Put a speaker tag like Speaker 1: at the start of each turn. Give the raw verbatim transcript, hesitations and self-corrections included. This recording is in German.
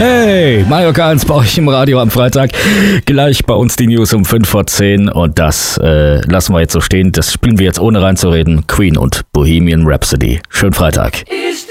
Speaker 1: Hey, Mario Kahns bei euch im Radio am Freitag. Gleich bei uns die News um fünf vor zehn und das äh, lassen wir jetzt so stehen. Das spielen wir jetzt ohne reinzureden. Queen und Bohemian Rhapsody. Schönen Freitag.